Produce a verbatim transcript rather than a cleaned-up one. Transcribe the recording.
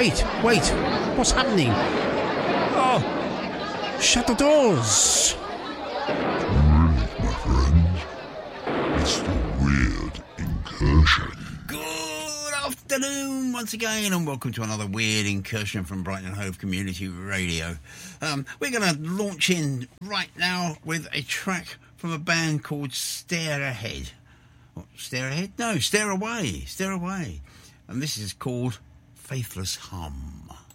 Wait, wait. What's happening? Oh, shut the doors. My friend, it's the Weird Incursion. Good afternoon once again, and welcome to another Weird Incursion from Brighton and Hove Community Radio. Um, we're going to launch in right now with a track from a band called Stare Ahead. What, Stare Ahead? No, Stare Away. Stare Away. And this is called Faithless Hum.